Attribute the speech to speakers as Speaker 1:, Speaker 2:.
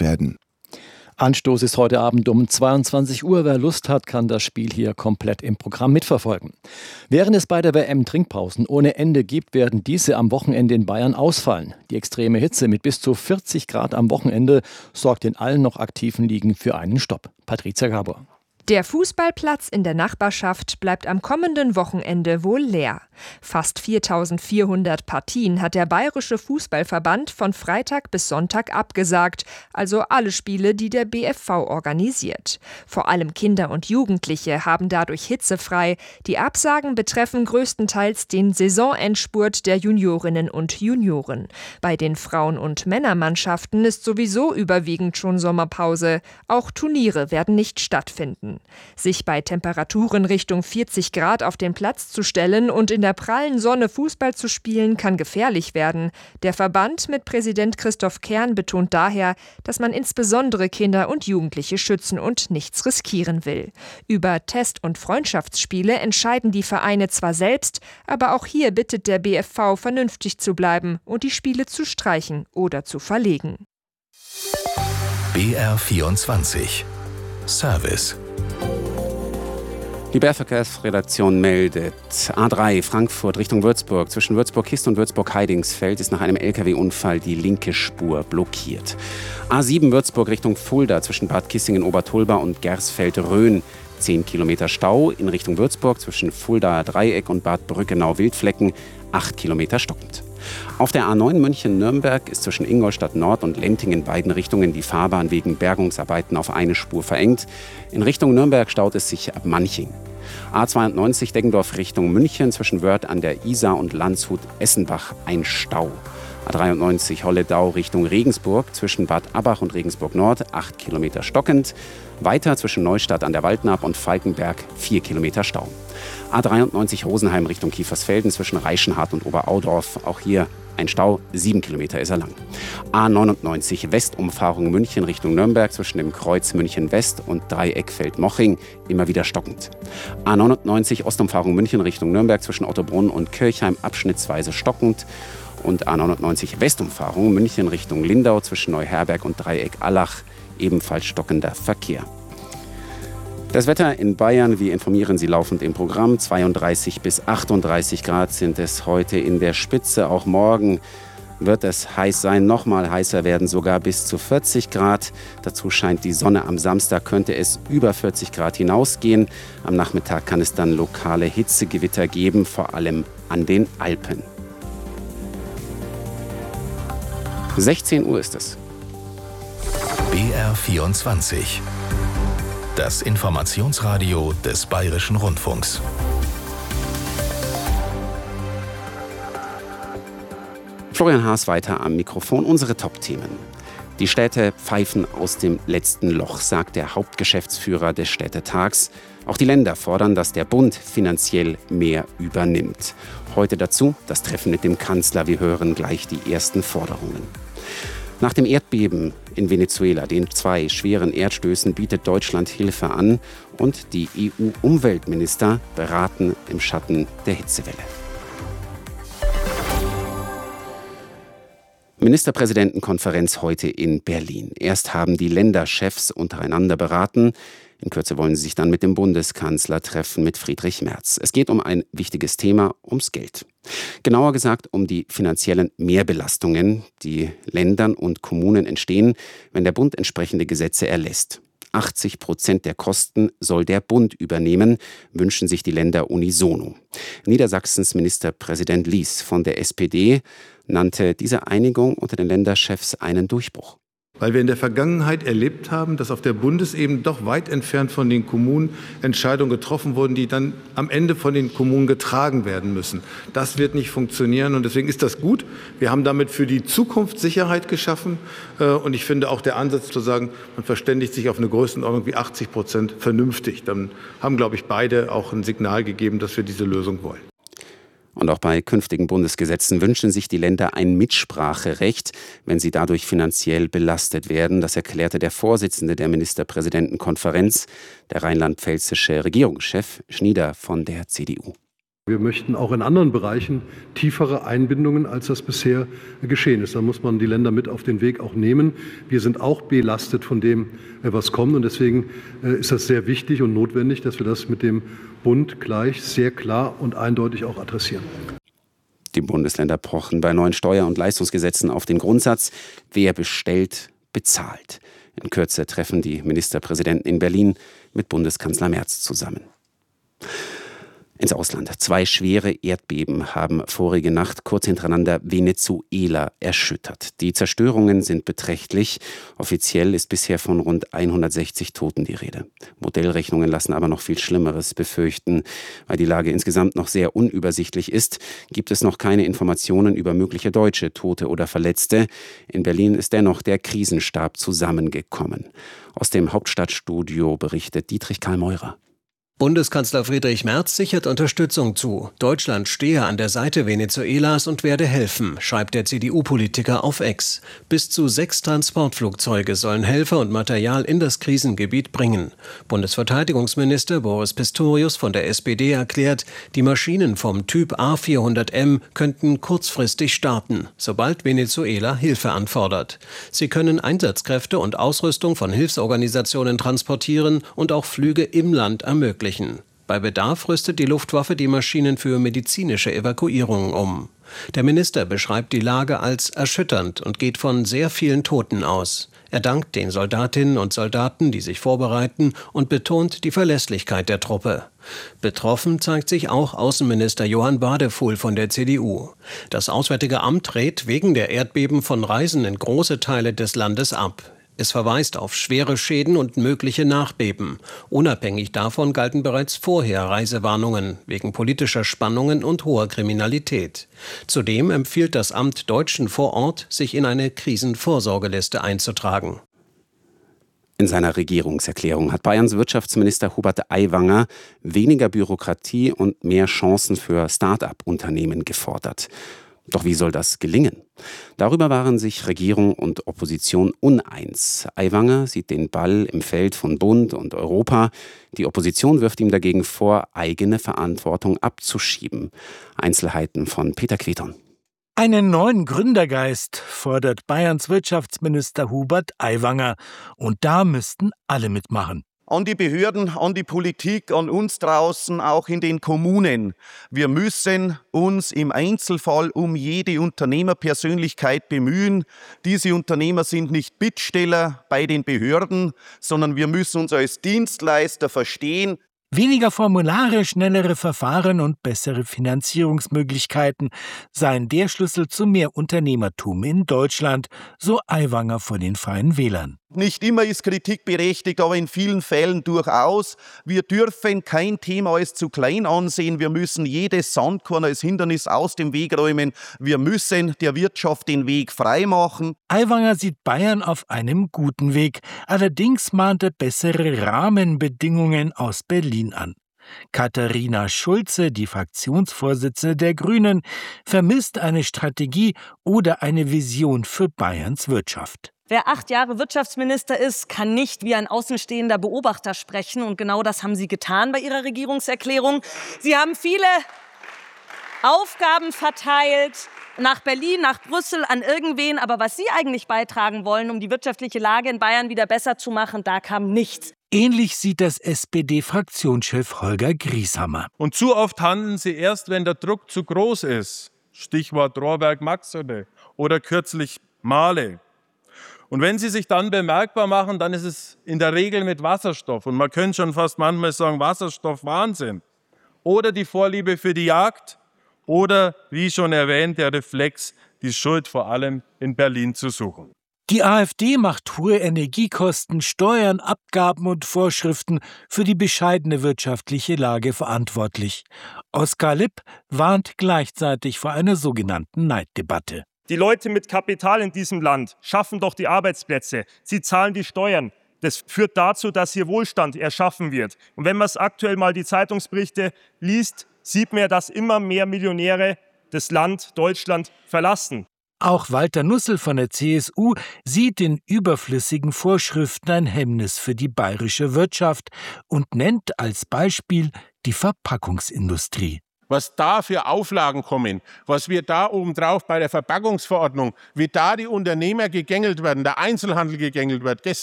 Speaker 1: werden.
Speaker 2: Anstoß ist heute Abend um 22 Uhr. Wer Lust hat, kann das Spiel hier komplett im Programm mitverfolgen. Während es bei der WM Trinkpausen ohne Ende gibt, werden diese am Wochenende in Bayern ausfallen. Die extreme Hitze mit bis zu 40 Grad am Wochenende sorgt in allen noch aktiven Ligen für einen Stopp. Patricia Gabor.
Speaker 3: Der Fußballplatz in der Nachbarschaft bleibt am kommenden Wochenende wohl leer. Fast 4.400 Partien hat der Bayerische Fußballverband von Freitag bis Sonntag abgesagt, also alle Spiele, die der BFV organisiert. Vor allem Kinder und Jugendliche haben dadurch hitzefrei. Die Absagen betreffen größtenteils den Saisonendspurt der Juniorinnen und Junioren. Bei den Frauen- und Männermannschaften ist sowieso überwiegend schon Sommerpause. Auch Turniere werden nicht stattfinden. Sich bei Temperaturen Richtung 40 Grad auf den Platz zu stellen und in der prallen Sonne Fußball zu spielen, kann gefährlich werden. Der Verband mit Präsident Christoph Kern betont daher, dass man insbesondere Kinder und Jugendliche schützen und nichts riskieren will. Über Test- und Freundschaftsspiele entscheiden die Vereine zwar selbst, aber auch hier bittet der BFV, vernünftig zu bleiben und die Spiele zu streichen oder zu verlegen.
Speaker 4: BR24 Service.
Speaker 5: Die BR-Verkehrsredaktion meldet, A3 Frankfurt Richtung Würzburg. Zwischen Würzburg-Hist und Würzburg-Heidingsfeld ist nach einem LKW-Unfall die linke Spur blockiert. A7 Würzburg Richtung Fulda zwischen Bad Kissingen-Obertolba und Gersfeld-Rhön. 10 Kilometer Stau in Richtung Würzburg zwischen Fuldaer Dreieck und Bad Brückenau-Wildflecken. 8 Kilometer stockend. Auf der A9 München-Nürnberg ist zwischen Ingolstadt Nord und Lenting in beiden Richtungen die Fahrbahn wegen Bergungsarbeiten auf eine Spur verengt. In Richtung Nürnberg staut es sich ab Manching. A92 Deggendorf Richtung München zwischen Wörth an der Isar und Landshut-Essenbach ein Stau. A93 Holledau Richtung Regensburg zwischen Bad Abbach und Regensburg Nord 8 Kilometer stockend. Weiter zwischen Neustadt an der Waldnaab und Falkenberg 4 Kilometer Stau. A93 Rosenheim Richtung Kiefersfelden zwischen Reichenhart und Oberaudorf. Auch hier ein Stau, 7 Kilometer ist er lang. A99 Westumfahrung München Richtung Nürnberg zwischen dem Kreuz München West und Dreieckfeld-Moching immer wieder stockend. A99 Ostumfahrung München Richtung Nürnberg zwischen Ottobrunn und Kirchheim abschnittsweise stockend. Und A99 Westumfahrung München Richtung Lindau zwischen Neuherberg und Dreieck-Allach ebenfalls stockender Verkehr. Das Wetter in Bayern, wir informieren Sie laufend im Programm. 32 bis 38 Grad sind es heute in der Spitze. Auch morgen wird es heiß sein, nochmal heißer werden, sogar bis zu 40 Grad. Dazu scheint die Sonne. Am Samstag könnte es über 40 Grad hinausgehen. Am Nachmittag kann es dann lokale Hitzegewitter geben, vor allem an den Alpen. 16 Uhr ist es.
Speaker 4: BR24. Das Informationsradio des Bayerischen Rundfunks.
Speaker 5: Florian Haas weiter am Mikrofon. Unsere Top-Themen. Die Städte pfeifen aus dem letzten Loch, sagt der Hauptgeschäftsführer des Städtetags. Auch die Länder fordern, dass der Bund finanziell mehr übernimmt. Heute dazu das Treffen mit dem Kanzler. Wir hören gleich die ersten Forderungen. Nach dem Erdbeben in Venezuela, den 2 schweren Erdstößen, bietet Deutschland Hilfe an und die EU-Umweltminister beraten im Schatten der Hitzewelle. Ministerpräsidentenkonferenz heute in Berlin. Erst haben die Länderchefs untereinander beraten. In Kürze wollen sie sich dann mit dem Bundeskanzler treffen, mit Friedrich Merz. Es geht um ein wichtiges Thema, ums Geld. Genauer gesagt um die finanziellen Mehrbelastungen, die Ländern und Kommunen entstehen, wenn der Bund entsprechende Gesetze erlässt. 80% der Kosten soll der Bund übernehmen, wünschen sich die Länder unisono. Niedersachsens Ministerpräsident Lies von der SPD nannte diese Einigung unter den Länderchefs einen Durchbruch.
Speaker 6: Weil wir in der Vergangenheit erlebt haben, dass auf der Bundesebene doch weit entfernt von den Kommunen Entscheidungen getroffen wurden, die dann am Ende von den Kommunen getragen werden müssen. Das wird nicht funktionieren und deswegen ist das gut. Wir haben damit für die Zukunft Sicherheit geschaffen und ich finde auch der Ansatz zu sagen, man verständigt sich auf eine Größenordnung wie 80% vernünftig. Dann haben, glaube ich, beide auch ein Signal gegeben, dass wir diese Lösung wollen.
Speaker 5: Und auch bei künftigen Bundesgesetzen wünschen sich die Länder ein Mitspracherecht, wenn sie dadurch finanziell belastet werden. Das erklärte der Vorsitzende der Ministerpräsidentenkonferenz, der rheinland-pfälzische Regierungschef Schnieder von der CDU.
Speaker 1: Wir möchten auch in anderen Bereichen tiefere Einbindungen, als das bisher geschehen ist. Da muss man die Länder mit auf den Weg auch nehmen. Wir sind auch belastet von dem, was kommt. Und deswegen ist das sehr wichtig und notwendig, dass wir das mit dem Bund gleich sehr klar und eindeutig auch adressieren.
Speaker 5: Die Bundesländer pochen bei neuen Steuer- und Leistungsgesetzen auf den Grundsatz, wer bestellt, bezahlt. In Kürze treffen die Ministerpräsidenten in Berlin mit Bundeskanzler Merz zusammen. Ins Ausland. 2 schwere Erdbeben haben vorige Nacht kurz hintereinander Venezuela erschüttert. Die Zerstörungen sind beträchtlich. Offiziell ist bisher von rund 160 Toten die Rede. Modellrechnungen lassen aber noch viel Schlimmeres befürchten. Weil die Lage insgesamt noch sehr unübersichtlich ist, gibt es noch keine Informationen über mögliche deutsche Tote oder Verletzte. In Berlin ist dennoch der Krisenstab zusammengekommen. Aus dem Hauptstadtstudio berichtet Dietrich Karl Meurer.
Speaker 7: Bundeskanzler Friedrich Merz sichert Unterstützung zu. Deutschland stehe an der Seite Venezuelas und werde helfen, schreibt der CDU-Politiker auf X. Bis zu 6 Transportflugzeuge sollen Helfer und Material in das Krisengebiet bringen. Bundesverteidigungsminister Boris Pistorius von der SPD erklärt, die Maschinen vom Typ A400M könnten kurzfristig starten, sobald Venezuela Hilfe anfordert. Sie können Einsatzkräfte und Ausrüstung von Hilfsorganisationen transportieren und auch Flüge im Land ermöglichen. Bei Bedarf rüstet die Luftwaffe die Maschinen für medizinische Evakuierungen um. Der Minister beschreibt die Lage als erschütternd und geht von sehr vielen Toten aus. Er dankt den Soldatinnen und Soldaten, die sich vorbereiten, und betont die Verlässlichkeit der Truppe. Betroffen zeigt sich auch Außenminister Johann Wadefuhl von der CDU. Das Auswärtige Amt rät wegen der Erdbeben von Reisen in große Teile des Landes ab. Es verweist auf schwere Schäden und mögliche Nachbeben. Unabhängig davon galten bereits vorher Reisewarnungen wegen politischer Spannungen und hoher Kriminalität. Zudem empfiehlt das Amt Deutschen vor Ort, sich in eine Krisenvorsorgeliste einzutragen.
Speaker 5: In seiner Regierungserklärung hat Bayerns Wirtschaftsminister Hubert Aiwanger weniger Bürokratie und mehr Chancen für Start-up-Unternehmen gefordert. Doch wie soll das gelingen? Darüber waren sich Regierung und Opposition uneins. Aiwanger sieht den Ball im Feld von Bund und Europa. Die Opposition wirft ihm dagegen vor, eigene Verantwortung abzuschieben. Einzelheiten von Peter Queton.
Speaker 8: Einen neuen Gründergeist fordert Bayerns Wirtschaftsminister Hubert Aiwanger. Und da müssten alle mitmachen.
Speaker 9: An die Behörden, an die Politik, an uns draußen, auch in den Kommunen. Wir müssen uns im Einzelfall um jede Unternehmerpersönlichkeit bemühen. Diese Unternehmer sind nicht Bittsteller bei den Behörden, sondern wir müssen uns als Dienstleister verstehen.
Speaker 8: Weniger Formulare, schnellere Verfahren und bessere Finanzierungsmöglichkeiten seien der Schlüssel zu mehr Unternehmertum in Deutschland, so Aiwanger von den Freien Wählern.
Speaker 9: Nicht immer ist Kritik berechtigt, aber in vielen Fällen durchaus. Wir dürfen kein Thema als zu klein ansehen. Wir müssen jedes Sandkorn als Hindernis aus dem Weg räumen. Wir müssen der Wirtschaft den Weg freimachen.
Speaker 8: Aiwanger sieht Bayern auf einem guten Weg. Allerdings mahnt er bessere Rahmenbedingungen aus Berlin an. Katharina Schulze, die Fraktionsvorsitzende der Grünen, vermisst eine Strategie oder eine Vision für Bayerns Wirtschaft.
Speaker 10: Wer 8 Jahre Wirtschaftsminister ist, kann nicht wie ein außenstehender Beobachter sprechen. Und genau das haben Sie getan bei Ihrer Regierungserklärung. Sie haben viele Aufgaben verteilt nach Berlin, nach Brüssel, an irgendwen. Aber was Sie eigentlich beitragen wollen, um die wirtschaftliche Lage in Bayern wieder besser zu machen, da kam nichts.
Speaker 8: Ähnlich sieht das SPD-Fraktionschef Holger Grieshammer.
Speaker 11: Und zu oft handeln sie erst, wenn der Druck zu groß ist. Stichwort Rohrwerk-Maxode oder kürzlich Mahle. Und wenn sie sich dann bemerkbar machen, dann ist es in der Regel mit Wasserstoff. Und man könnte schon fast manchmal sagen, Wasserstoff-Wahnsinn. Oder die Vorliebe für die Jagd. Oder, wie schon erwähnt, der Reflex, die Schuld vor allem in Berlin zu suchen.
Speaker 8: Die AfD macht hohe Energiekosten, Steuern, Abgaben und Vorschriften für die bescheidene wirtschaftliche Lage verantwortlich. Oskar Lipp warnt gleichzeitig vor einer sogenannten Neiddebatte.
Speaker 12: Die Leute mit Kapital in diesem Land schaffen doch die Arbeitsplätze. Sie zahlen die Steuern. Das führt dazu, dass hier Wohlstand erschaffen wird. Und wenn man aktuell mal die Zeitungsberichte liest, sieht man ja, dass immer mehr Millionäre das Land Deutschland verlassen.
Speaker 8: Auch Walter Nussel von der CSU sieht in überflüssigen Vorschriften ein Hemmnis für die bayerische Wirtschaft und nennt als Beispiel die Verpackungsindustrie.
Speaker 13: was da für Auflagen kommen, was wir da obendrauf bei der Verpackungsverordnung, wie da die Unternehmer gegängelt werden, der Einzelhandel gegängelt wird.